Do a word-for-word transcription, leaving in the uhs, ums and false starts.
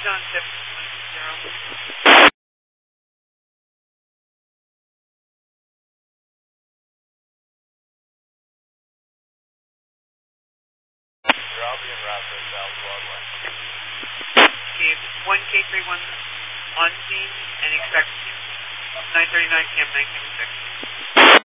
He's on seven one zero. I'll be in Rockville, South Broadway. Okay, one K three one on scene and expect nine thirty-nine P M nineteen oh six.